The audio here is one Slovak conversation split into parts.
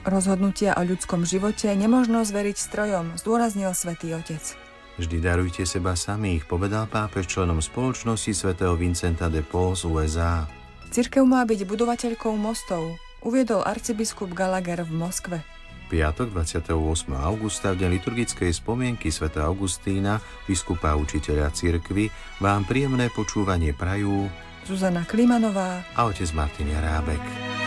Rozhodnutia o ľudskom živote nemožno zveriť strojom, zdôraznil Svätý Otec. Vždy darujte seba samých, povedal pápež členom spoločnosti svätého Vincenta de Paul z USA. Cirkev má byť budovateľkou mostov, uviedol arcibiskup Gallagher v Moskve. Piatok 28. augusta, v deň liturgickej spomienky svätého Augustína, biskupa a učiteľa cirkvi, vám príjemné počúvanie prajú Zuzana Klimanová a otec Martin Jarábek.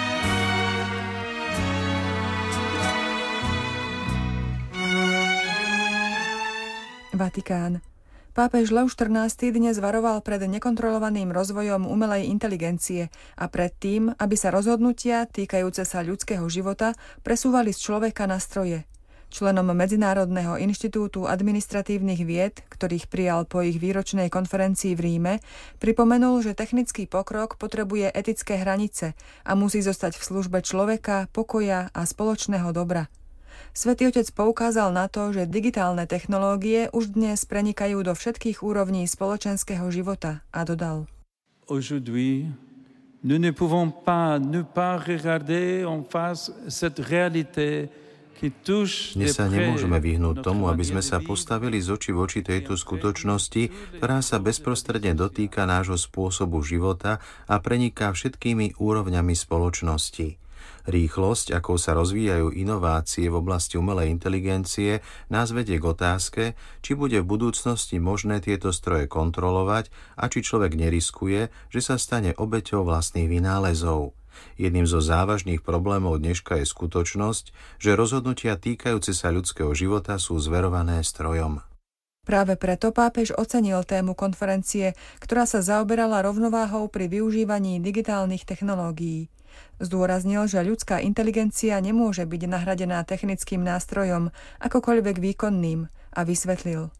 Vatikán. Pápež Lev XIV dnes varoval pred nekontrolovaným rozvojom umelej inteligencie a pred tým, aby sa rozhodnutia týkajúce sa ľudského života presúvali z človeka na stroje. Členom Medzinárodného inštitútu administratívnych vied, ktorých prijal po ich výročnej konferencii v Ríme, pripomenul, že technický pokrok potrebuje etické hranice a musí zostať v službe človeka, pokoja a spoločného dobra. Svätý Otec poukázal na to, že digitálne technológie už dnes prenikajú do všetkých úrovní spoločenského života a dodal: Aujourd'hui, nous ne pouvons pas ne pas regarder en face cette réalité qui touche Dnes sa nemôžeme vyhnúť tomu, aby sme sa postavili z očí v oči tejto skutočnosti, ktorá sa bezprostredne dotýka nášho spôsobu života a preniká všetkými úrovňami spoločnosti. Rýchlosť, akou sa rozvíjajú inovácie v oblasti umelej inteligencie, nás vedie k otázke, či bude v budúcnosti možné tieto stroje kontrolovať a či človek neriskuje, že sa stane obeťou vlastných vynálezov. Jedným zo závažných problémov dneška je skutočnosť, že rozhodnutia týkajúce sa ľudského života sú zverované strojom. Práve preto pápež ocenil tému konferencie, ktorá sa zaoberala rovnováhou pri využívaní digitálnych technológií. Zdôraznil, že ľudská inteligencia nemôže byť nahradená technickým nástrojom, akokoľvek výkonným, a vysvetlil: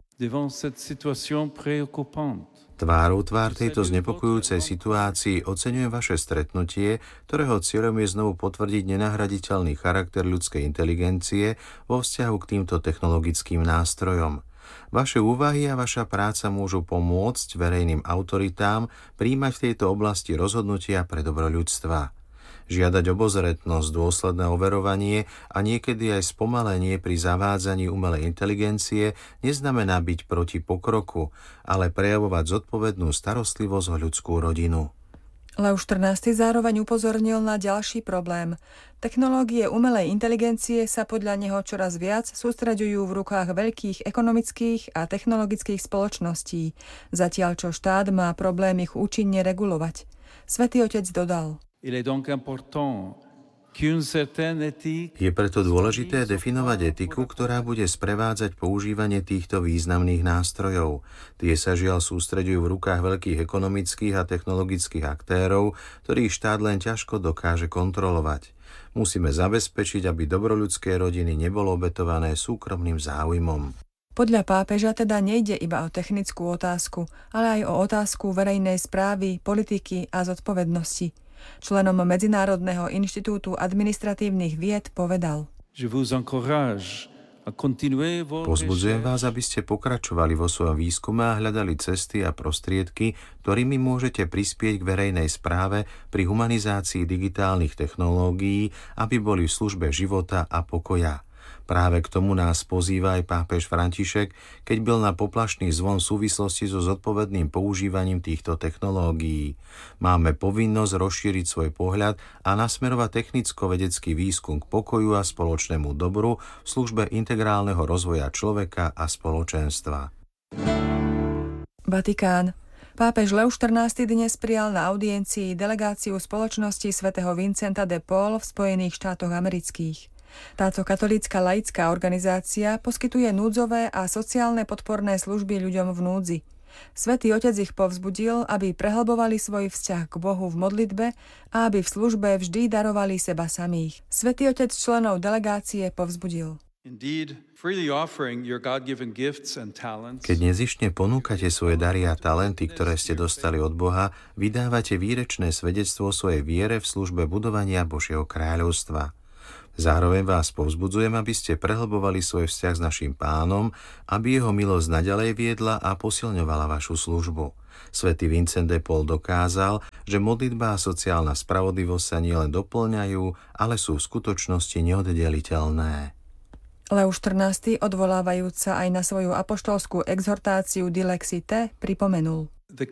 Tvárou tvár tejto znepokojujúcej situácii oceňujem vaše stretnutie, ktorého cieľom je znovu potvrdiť nenahraditeľný charakter ľudskej inteligencie vo vzťahu k týmto technologickým nástrojom. Vaše úvahy a vaša práca môžu pomôcť verejným autoritám prijímať v tejto oblasti rozhodnutia pre dobro ľudstva. Žiadať obozretnosť, dôsledné overovanie a niekedy aj spomalenie pri zavádzaní umelej inteligencie neznamená byť proti pokroku, ale prejavovať zodpovednú starostlivosť o ľudskú rodinu. Lev XIV zároveň upozornil na ďalší problém. Technológie umelej inteligencie sa podľa neho čoraz viac sústreďujú v rukách veľkých ekonomických a technologických spoločností, zatiaľ čo štát má problém ich účinne regulovať. Svätý Otec dodal: Je preto dôležité definovať etiku, ktorá bude sprevádzať používanie týchto významných nástrojov. Tie sa žiaľ sústreďujú v rukách veľkých ekonomických a technologických aktérov, ktorých štát len ťažko dokáže kontrolovať. Musíme zabezpečiť, aby dobro ľudskej rodiny nebolo obetované súkromným záujmom. Podľa pápeža teda nejde iba o technickú otázku, ale aj o otázku verejnej správy, politiky a zodpovednosti. Členom Medzinárodného inštitútu administratívnych vied povedal: Povzbudzujem vás, aby ste pokračovali vo svojom výskume a hľadali cesty a prostriedky, ktorými môžete prispieť k verejnej správe pri humanizácii digitálnych technológií, aby boli v službe života a pokoja. Práve k tomu nás pozýva aj pápež František, keď byl na poplašný zvon v súvislosti so zodpovedným používaním týchto technológií. Máme povinnosť rozšíriť svoj pohľad a nasmerovať technicko-vedecký výskum k pokoju a spoločnému dobru v službe integrálneho rozvoja človeka a spoločenstva. Vatikán. Pápež Lev XIV dnes prijal na audiencii delegáciu spoločnosti svätého Vincenta de Paul v Spojených štátoch amerických. Táto katolícka laická organizácia poskytuje núdzové a sociálne podporné služby ľuďom v núdzi. Svätý Otec ich povzbudil, aby prehlbovali svoj vzťah k Bohu v modlitbe a aby v službe vždy darovali seba samých. Svätý Otec členov delegácie povzbudil: Keď nezištne ponúkate svoje dary a talenty, ktoré ste dostali od Boha, vydávate výrečné svedectvo o svojej viere v službe budovania Božieho kráľovstva. Zároveň vás povzbudzujem, aby ste prehlbovali svoj vzťah s naším Pánom, aby jeho milosť naďalej viedla a posilňovala vašu službu. Svätý Vincent de Paul dokázal, že modlitba a sociálna spravodlivosť sa nielen doplňajú, ale sú v skutočnosti neoddeliteľné. Leus XIV, odvolávajúc sa aj na svoju apoštolskú exhortáciu Dilexite, pripomenul: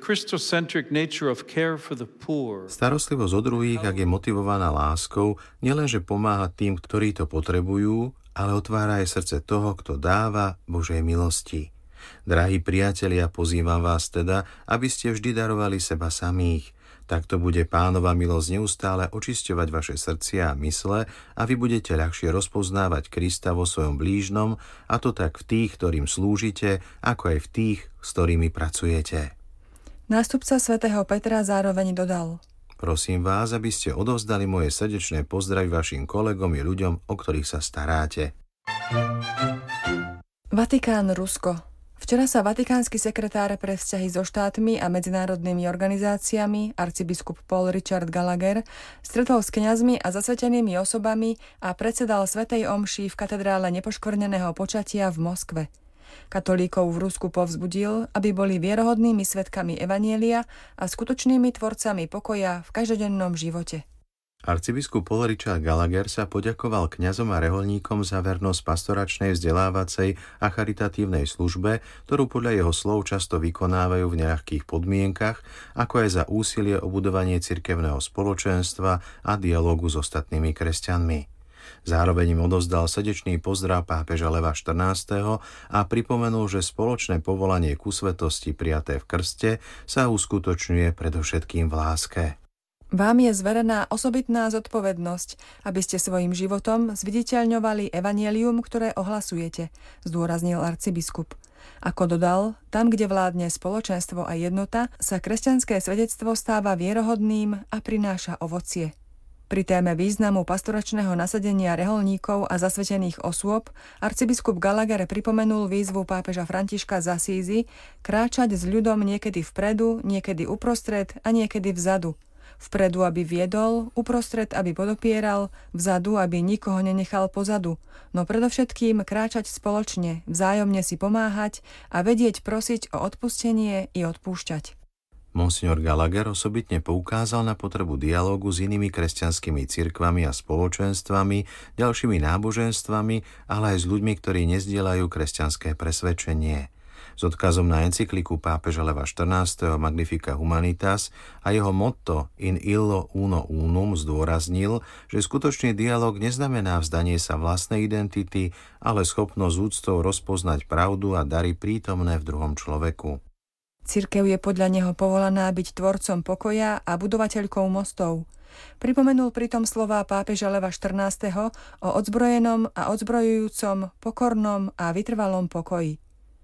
Starostlivosť o druhých, ak je motivovaná láskou, nielenže pomáha tým, ktorí to potrebujú, ale otvára aj srdce toho, kto dáva Božej milosti. Drahí priatelia, pozývam vás teda, aby ste vždy darovali seba samých. Takto bude Pánova milosť neustále očisťovať vaše srdcia a mysle a vy budete ľahšie rozpoznávať Krista vo svojom blížnom, a to tak v tých, ktorým slúžite, ako aj v tých, s ktorými pracujete. Nástupca svätého Petra zároveň dodal: Prosím vás, aby ste odovzdali moje srdečné pozdravy vašim kolegom i ľuďom, o ktorých sa staráte. Vatikán, Rusko. Včera sa vatikánsky sekretár pre vzťahy so štátmi a medzinárodnými organizáciami, arcibiskup Paul Richard Gallagher, stretol s kňazmi a zasvetenými osobami a predsedal svätej omši v katedrále nepoškvrneného počatia v Moskve. Katolíkov v Rusku povzbudil, aby boli vierohodnými svedkami evanjelia a skutočnými tvorcami pokoja v každodennom živote. Arcibiskup Paul Richard Gallagher sa poďakoval kňazom a rehoľníkom za vernosť pastoračnej, vzdelávacej a charitatívnej službe, ktorú podľa jeho slov často vykonávajú v neľahkých podmienkach, ako aj za úsilie o budovanie cirkevného spoločenstva a dialógu s ostatnými kresťanmi. Zároveň im odovzdal srdečný pozdrav pápeža Leva XIV. A pripomenul, že spoločné povolanie ku svetosti prijaté v krste sa uskutočňuje predovšetkým v láske. Vám je zverená osobitná zodpovednosť, aby ste svojim životom zviditeľňovali evanjelium, ktoré ohlasujete, zdôraznil arcibiskup. Ako dodal, tam, kde vládne spoločenstvo a jednota, sa kresťanské svedectvo stáva vierohodným a prináša ovocie. Pri téme významu pastoračného nasadenia rehoľníkov a zasvetených osôb arcibiskup Gallagher pripomenul výzvu pápeža Františka z Asízy kráčať s ľudom niekedy vpredu, niekedy uprostred a niekedy vzadu. Vpredu, aby viedol, uprostred, aby podopieral, vzadu, aby nikoho nenechal pozadu, no predovšetkým kráčať spoločne, vzájomne si pomáhať a vedieť prosiť o odpustenie i odpúšťať. Monsignor Gallagher osobitne poukázal na potrebu dialógu s inými kresťanskými cirkvami a spoločenstvami, ďalšími náboženstvami, ale aj s ľuďmi, ktorí nezdieľajú kresťanské presvedčenie. S odkazom na encykliku pápeža Leva XIV. Magnifica Humanitas a jeho motto In illo uno unum zdôraznil, že skutočný dialóg neznamená vzdanie sa vlastnej identity, ale schopnosť úctou rozpoznať pravdu a dary prítomné v druhom človeku. Cirkev je podľa neho povolaná byť tvorcom pokoja a budovateľkou mostov. Pripomenul pritom slová pápeža Leva XIV. O odzbrojenom a odzbrojujúcom, pokornom a vytrvalom pokoji.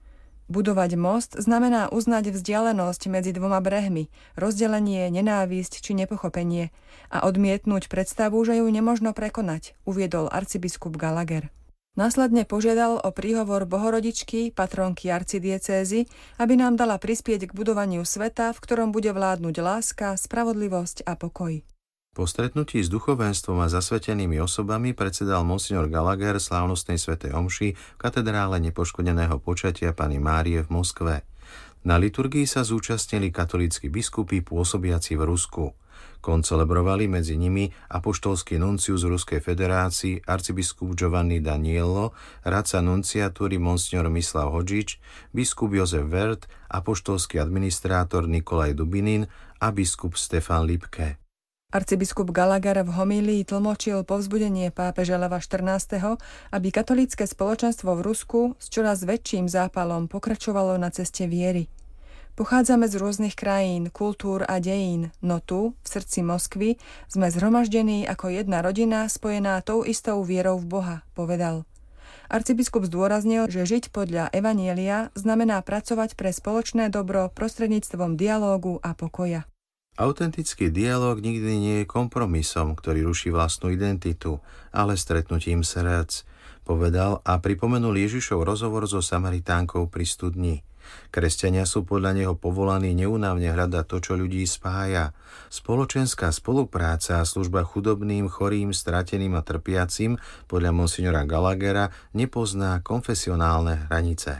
Budovať most znamená uznať vzdialenosť medzi dvoma brehmi, rozdelenie, nenávisť či nepochopenie a odmietnúť predstavu, že ju nemožno prekonať, uviedol arcibiskup Gallagher. Následne požiadal o príhovor Bohorodičky, patronky arcidiecézy, aby nám dala prispieť k budovaniu sveta, v ktorom bude vládnuť láska, spravodlivosť a pokoj. Po stretnutí s duchovenstvom a zasvetenými osobami predsedal monsignor Gallagher slávnostnej svätej omši v katedrále nepoškodeného počatia Panny Márie v Moskve. Na liturgii sa zúčastnili katolícki biskupy pôsobiaci v Rusku. Koncelebrovali medzi nimi apoštolský nuncius Ruskej federácii arcibiskup Giovanni Daniello, radca nunciatúry monsignor Mislav Hodžič, biskup Jozef Vert, apoštolský administrátor Nikolaj Dubinin a biskup Stefan Lipke. Arcibiskup Gallagher v homílii tlmočil povzbudenie pápeža Leva XIV., aby katolícke spoločenstvo v Rusku s čoraz väčším zápalom pokračovalo na ceste viery. Pochádzame z rôznych krajín, kultúr a dejín, no tu, v srdci Moskvy, sme zhromaždení ako jedna rodina spojená tou istou vierou v Boha, povedal. Arcibiskup zdôraznil, že žiť podľa evanjelia znamená pracovať pre spoločné dobro prostredníctvom dialógu a pokoja. Autentický dialóg nikdy nie je kompromisom, ktorý ruší vlastnú identitu, ale stretnutím srdc, povedal a pripomenul Ježišov rozhovor so Samaritánkou pri studni. Kresťania sú podľa neho povolaní neúnavne hľadať to, čo ľudí spája. Spoločenská spolupráca a služba chudobným, chorým, strateným a trpiacim podľa monsignora Gallaghera nepozná konfesionálne hranice.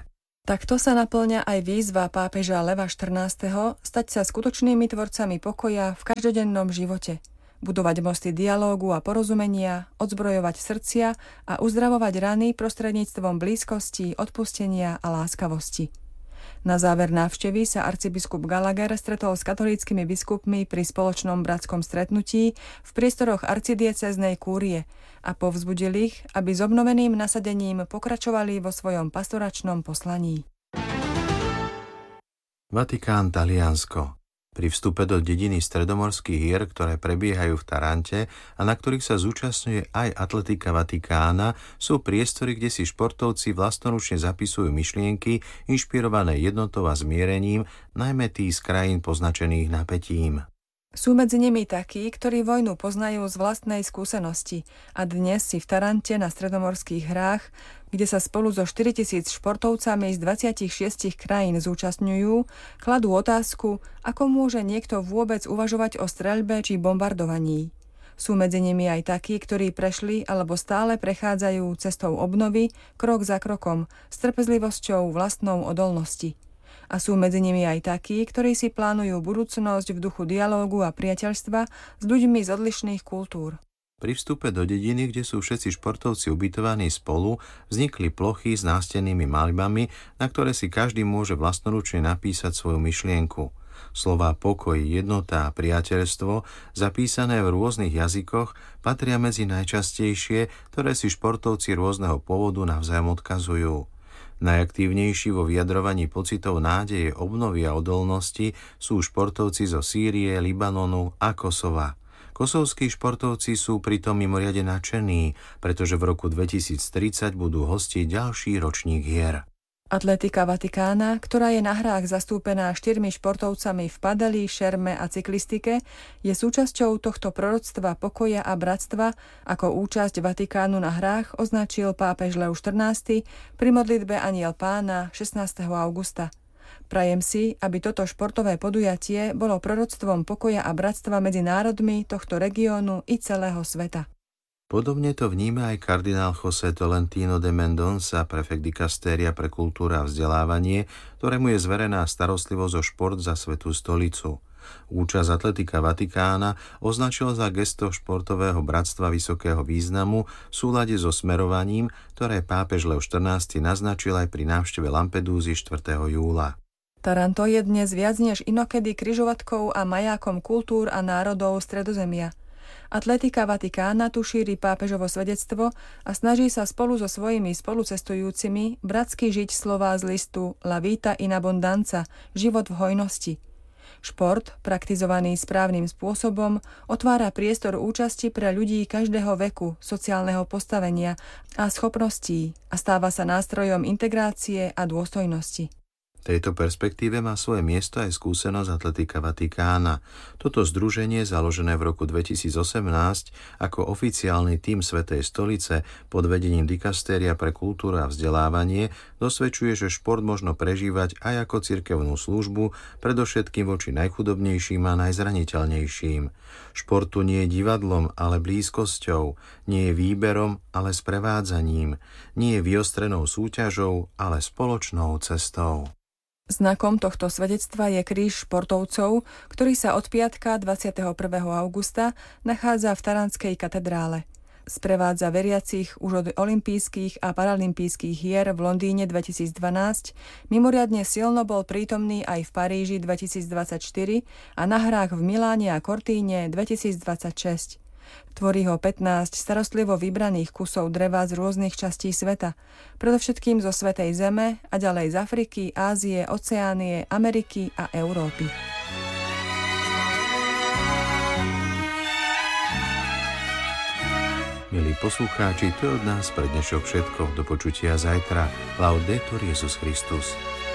Takto sa naplňa aj výzva pápeža Leva XIV. Stať sa skutočnými tvorcami pokoja v každodennom živote. Budovať mosty dialógu a porozumenia, odzbrojovať srdcia a uzdravovať rany prostredníctvom blízkosti, odpustenia a láskavosti. Na záver návštevy sa arcibiskup Gallagher stretol s katolíckymi biskupmi pri spoločnom bratskom stretnutí v priestoroch arcidiecéznej kúrie a povzbudil ich, aby s obnoveným nasadením pokračovali vo svojom pastoračnom poslaní. Vatikán, Taliansko. Pri vstupe do dediny stredomorských hier, ktoré prebiehajú v Tarante a na ktorých sa zúčastňuje aj atletika Vatikána, sú priestory, kde si športovci vlastnoručne zapisujú myšlienky inšpirované jednotou a zmierením, najmä tí z krajín poznačených napätím. Sú medzi nimi takí, ktorí vojnu poznajú z vlastnej skúsenosti a dnes si v Tarante na stredomorských hrách, kde sa spolu so 4000 športovcami z 26 krajín zúčastňujú, kladú otázku, ako môže niekto vôbec uvažovať o streľbe či bombardovaní. Sú medzi nimi aj takí, ktorí prešli alebo stále prechádzajú cestou obnovy, krok za krokom, s trpezlivosťou vlastnou odolnosti. A sú medzi nimi aj takí, ktorí si plánujú budúcnosť v duchu dialógu a priateľstva s ľuďmi z odlišných kultúr. Pri vstupe do dediny, kde sú všetci športovci ubytovaní spolu, vznikli plochy s nástennými maľbami, na ktoré si každý môže vlastnoručne napísať svoju myšlienku. Slová pokoj, jednota a priateľstvo, zapísané v rôznych jazykoch, patria medzi najčastejšie, ktoré si športovci rôzneho pôvodu navzájom odkazujú. Najaktívnejší vo vyjadrovaní pocitov nádeje, obnovy a odolnosti sú športovci zo Sýrie, Libanonu a Kosova. Kosovskí športovci sú pritom mimoriadne nadšení, pretože v roku 2030 budú hostiť ďalší ročník hier. Atletika Vatikána, ktorá je na hrách zastúpená 4 športovcami v padeli, šerme a cyklistike, je súčasťou tohto proroctva pokoja a bratstva, ako účasť Vatikánu na hrách označil pápež Leo XIV pri modlitbe Anjel Pána 16. augusta. Prajem si, aby toto športové podujatie bolo proroctvom pokoja a bratstva medzi národmi tohto regiónu i celého sveta. Podobne to vníma aj kardinál José Tolentino de Mendonça, prefekt dikastéria pre kultúru a vzdelávanie, ktorému je zverená starostlivosť o šport za Svätú stolicu. Účasť atletika Vatikána označil za gesto športového bratstva vysokého významu v súlade so smerovaním, ktoré pápež Leo XIV naznačil aj pri návšteve Lampedúzy 4. júla. Taranto je dnes viac než inokedy križovatkou a majákom kultúr a národov Stredozemia. Atletika Vatikána tu šíri pápežovo svedectvo a snaží sa spolu so svojimi spolucestujúcimi bratsky žiť slová z listu La Vita in Abbondanza, život v hojnosti. Šport, praktizovaný správnym spôsobom, otvára priestor účasti pre ľudí každého veku, sociálneho postavenia a schopností a stáva sa nástrojom integrácie a dôstojnosti. V tejto perspektíve má svoje miesto aj skúsenosť Atletika Vatikána. Toto združenie, založené v roku 2018 ako oficiálny tím Svätej stolice pod vedením dikastéria pre kultúru a vzdelávanie, dosvedčuje, že šport možno prežívať aj ako cirkevnú službu, predovšetkým voči najchudobnejším a najzraniteľnejším. Šport tu nie je divadlom, ale blízkosťou, nie je výberom, ale sprevádzaním, nie je vyostrenou súťažou, ale spoločnou cestou. Znakom tohto svedectva je kríž športovcov, ktorý sa od piatka 21. augusta nachádza v Taranskej katedrále. Sprevádza veriacich už od olympijských a paralympijských hier v Londýne 2012, mimoriadne silno bol prítomný aj v Paríži 2024 a na hrách v Miláne a Cortíne 2026. Tvorí ho 15 starostlivo vybraných kusov dreva z rôznych častí sveta, predovšetkým zo Svätej Zeme a ďalej z Afriky, Ázie, Oceánie, Ameriky a Európy. Milí poslucháči, to je od nás pre dnešok všetko. Do počutia zajtra. Laudetur Jesus Christus.